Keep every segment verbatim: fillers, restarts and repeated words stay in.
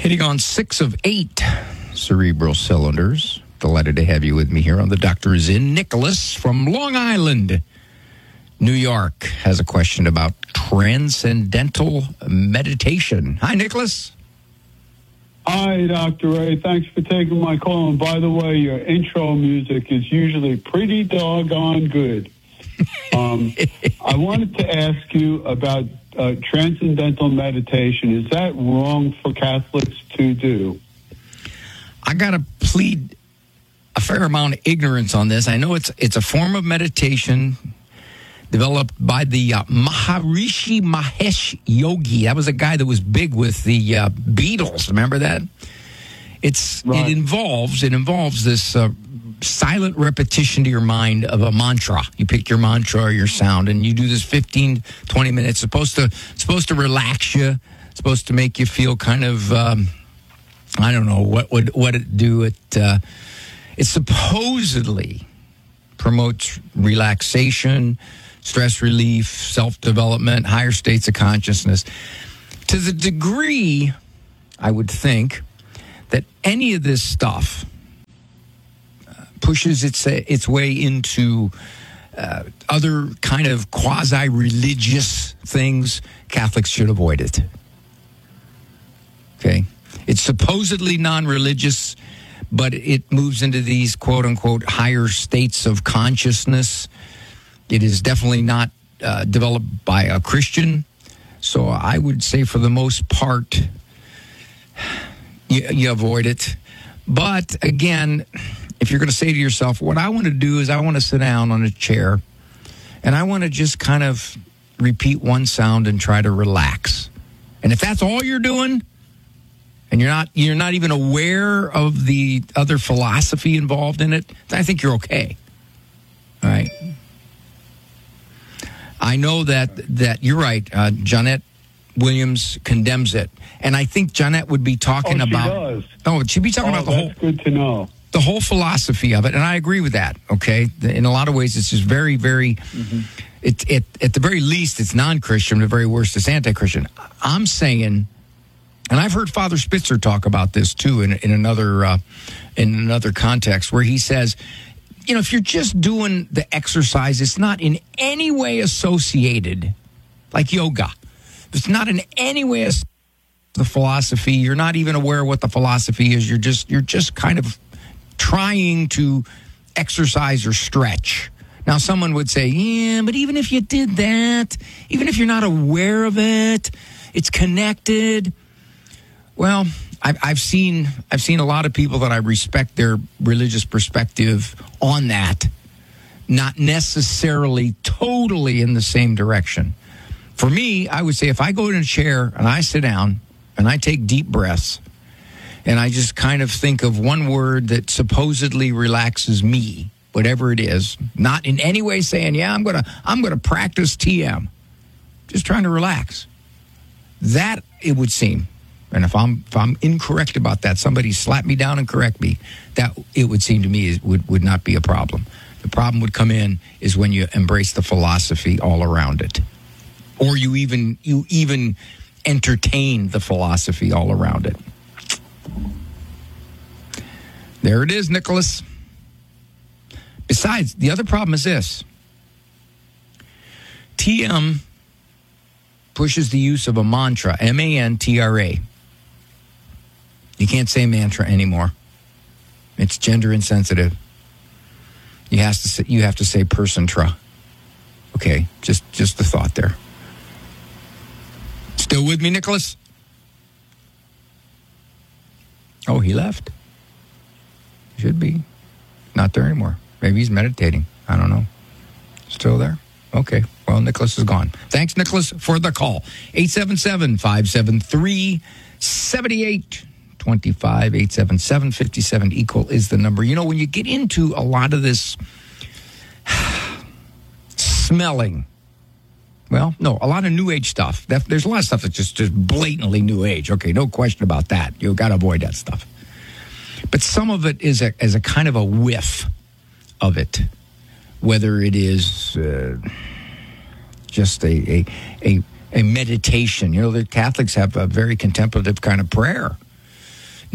Hitting on six of eight cerebral cylinders. Delighted to have you with me here on The Doctor Is In. Nicholas from Long Island, New York, has a question about transcendental meditation. Hi, Nicholas. Hi, Doctor Ray. Thanks for taking my call. And by the way, your intro music is usually pretty doggone good. Um, I wanted to ask you about uh, transcendental meditation. Is that wrong for Catholics to do? I got to plead a fair amount of ignorance on this. I know it's it's a form of meditation developed by the uh, Maharishi Mahesh Yogi. That was a guy that was big with the uh, Beatles. Remember that? It's right. It involves it involves this uh, silent repetition to your mind of a mantra. You pick your mantra or your sound, and you do this fifteen, twenty minutes. It's supposed to supposed to relax you. It's supposed to make you feel kind of um, I don't know what would what it do. It uh, it supposedly promotes relaxation, stress relief, self-development, higher states of consciousness. To the degree, I would think, that any of this stuff uh, pushes its its way into uh, other kind of quasi-religious things, Catholics should avoid it. Okay? It's supposedly non-religious, but it moves into these quote-unquote higher states of consciousness. It is definitely not uh, developed by a Christian. So I would say for the most part, you, you avoid it. But again, if you're going to say to yourself, what I want to do is I want to sit down on a chair and I want to just kind of repeat one sound and try to relax. And if that's all you're doing, and you're not you're not even aware of the other philosophy involved in it, then I think you're okay. All right. I know that that you're right. Uh, Jeanette Williams condemns it, and I think Jeanette would be talking oh, she about. Does. No, she'd be talking oh, about the that's whole. Good to know. The whole philosophy of it, and I agree with that. Okay, in a lot of ways, it's just very, very. Mm-hmm. It, it at the very least, it's non-Christian. At the very worst, it's anti-Christian. I'm saying. And I've heard Father Spitzer talk about this too in in another uh, in another context where he says, you know, if you're just doing the exercise, it's not in any way associated, like yoga. It's not in any way associated with the philosophy. You're not even aware of what the philosophy is. You're just you're just kind of trying to exercise or stretch. Now, someone would say, yeah, but even if you did that, even if you're not aware of it, it's connected. Well, I've, I've seen I've seen a lot of people that I respect their religious perspective on that, not necessarily totally in the same direction. For me, I would say if I go in a chair and I sit down and I take deep breaths and I just kind of think of one word that supposedly relaxes me, whatever it is, not in any way saying, yeah, I'm gonna I'm gonna practice T M, just trying to relax. That, it would seem. And if I'm if I'm incorrect about that, somebody slap me down and correct me. That, it would seem to me, is, would would not be a problem. The problem would come in is when you embrace the philosophy all around it, or you even you even entertain the philosophy all around it. There it is, Nicholas. Besides, the other problem is this: T M pushes the use of a mantra, M A N T R A. You can't say mantra anymore. It's gender insensitive. You have to say, you have to say person-tra. Okay, just just the thought there. Still with me, Nicholas? Oh, he left. Should be. Not there anymore. Maybe he's meditating. I don't know. Still there? Okay. Well, Nicholas is gone. Thanks, Nicholas, for the call. eight seven seven, five seven three, seven eight two five. eight seven seven, five seven, equal is the number. You know, when you get into a lot of this smelling, well, no, a lot of New Age stuff. That, there's a lot of stuff that's just, just blatantly New Age. Okay, no question about that. You've got to avoid that stuff. But some of it is a, is a kind of a whiff of it. Whether it is uh, just a, a a a meditation. You know, the Catholics have a very contemplative kind of prayer.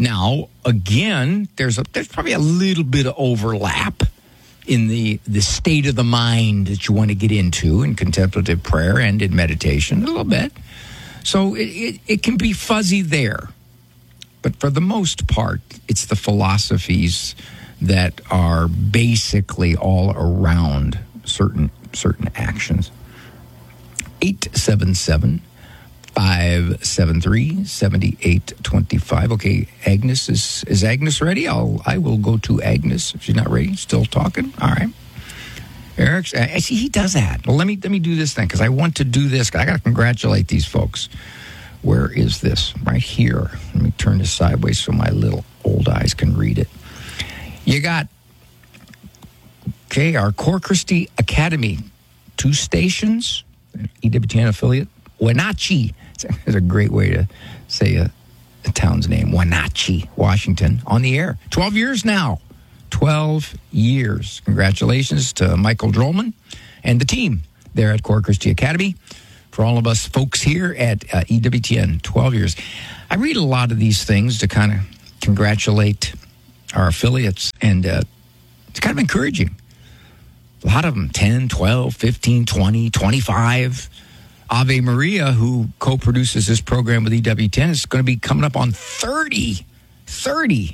Now, again, there's a, there's probably a little bit of overlap in the, the state of the mind that you want to get into in contemplative prayer and in meditation, a little bit. So it, it, it can be fuzzy there. But for the most part, it's the philosophies that are basically all around certain certain actions. eight seven seven, five seven three, seven eight two five. Okay, Agnes, is is Agnes ready? I'll, I will go to Agnes if she's not ready. Still talking? All right. Eric, I see he does that. Well, let me, let me do this thing because I want to do this. I got to congratulate these folks. Where is this? Right here. Let me turn this sideways so my little old eyes can read it. You got, okay, our Core Christi Academy, two stations, E W T N affiliate, Wenatchee. It's a great way to say a, a town's name, Wenatchee, Washington, on the air. twelve years now. twelve years. Congratulations to Michael Drollman and the team there at Core Christi Academy. For all of us folks here at uh, E W T N, twelve years. I read a lot of these things to kind of congratulate our affiliates, and uh, it's kind of encouraging. A lot of them, ten, twelve, fifteen, twenty, twenty-five. Ave Maria, who co-produces this program with E W T N, is going to be coming up on thirty. thirty.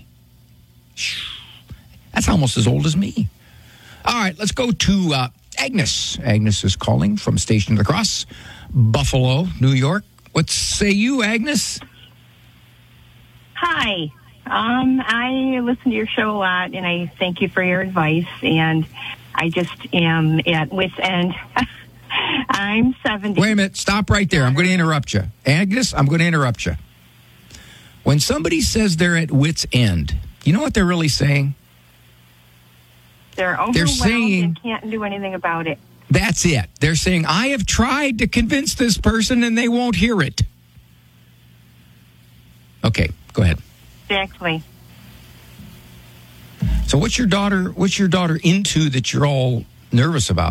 That's almost as old as me. All right, let's go to uh, Agnes. Agnes is calling from Station of the Cross, Buffalo, New York. What say you, Agnes? Hi. Um, I listen to your show a lot, and I thank you for your advice, and I just am at wit's end. I'm seventy. Wait a minute. Stop right there. I'm going to interrupt you. Agnes, I'm going to interrupt you. When somebody says they're at wit's end, you know what they're really saying? They're overwhelmed They're saying, and can't do anything about it. That's it. They're saying, I have tried to convince this person and they won't hear it. Okay, go ahead. Exactly. So what's your daughter what's your daughter into that you're all nervous about?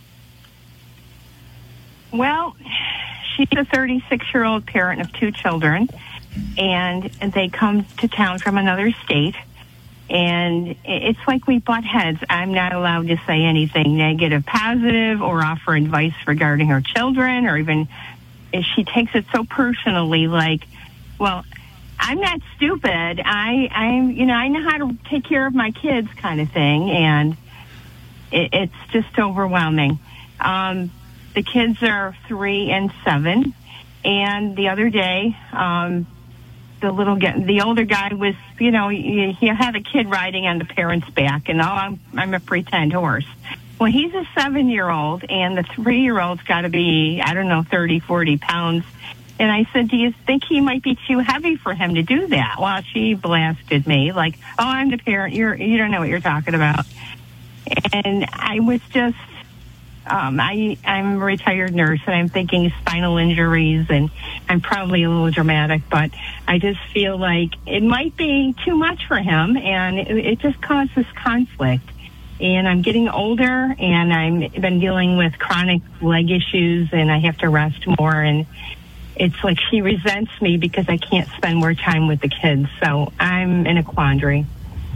Well, she's a thirty-six-year-old parent of two children, and they come to town from another state. And it's like we butt heads. I'm not allowed to say anything negative, positive, or offer advice regarding her children, or even if she takes it so personally, like, well, I'm not stupid. I, I'm, you know, I know how to take care of my kids, kind of thing, and it, it's just overwhelming. Um, the kids are three and seven, and the other day, um, the little guy, the older guy was, you know, you, you have a kid riding on the parent's back, and oh, I'm, I'm a pretend horse. Well, he's a seven-year-old, and the three-year-old's got to be, I don't know, thirty, forty pounds. And I said, do you think he might be too heavy for him to do that? Well, she blasted me like, oh, I'm the parent. You're, you don't know what you're talking about. And I was just, um, I, I'm a retired nurse, and I'm thinking spinal injuries, and I'm probably a little dramatic, but I just feel like it might be too much for him, and it, it just causes conflict. And I'm getting older, and I've been dealing with chronic leg issues, and I have to rest more, and it's like she resents me because I can't spend more time with the kids. So I'm in a quandary.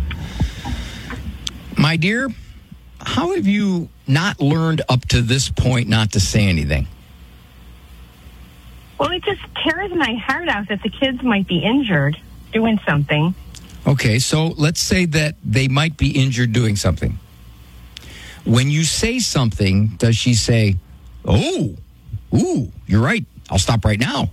My dear, how have you not learned up to this point not to say anything? Well, it just tears my heart out that the kids might be injured doing something. Okay, so let's say that they might be injured doing something. When you say something, does she say, oh, ooh, you're right, I'll stop right now?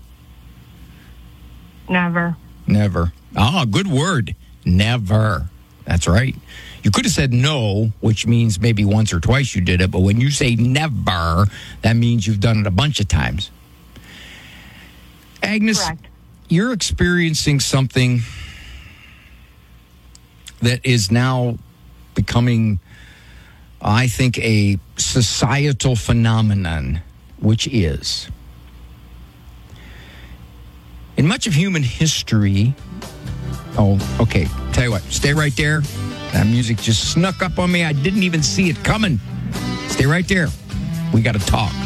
Never. Never. Ah, good word. Never. That's right. You could have said no, which means maybe once or twice you did it, but when you say never, that means you've done it a bunch of times. Agnes, Correct. You're experiencing something that is now becoming, I think, a societal phenomenon, which is, in much of human history, oh, okay, tell you what, stay right there. That music just snuck up on me. I didn't even see it coming. Stay right there. We got to talk.